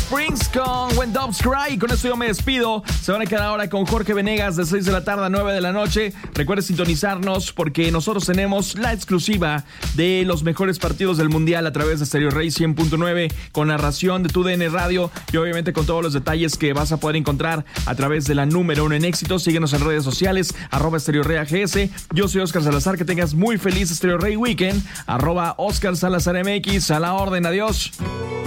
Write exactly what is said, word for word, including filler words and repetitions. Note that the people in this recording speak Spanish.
Springs con When Doves Cry. Con esto yo me despido. Se van a quedar ahora con Jorge Venegas de seis de la tarde a nueve de la noche. Recuerden sintonizarnos porque nosotros tenemos la exclusiva de los mejores partidos del Mundial a través de Stereo Rey cien punto nueve con narración de tu D N Radio y obviamente con todos los detalles que vas a poder encontrar a través de la número uno en éxitos. Síguenos en redes sociales, arroba Stereo Rey A G S. Yo soy Oscar Salazar. Que tengas muy feliz Stereo Rey Weekend. Arroba Oscar Salazar M X. A la orden. Adiós.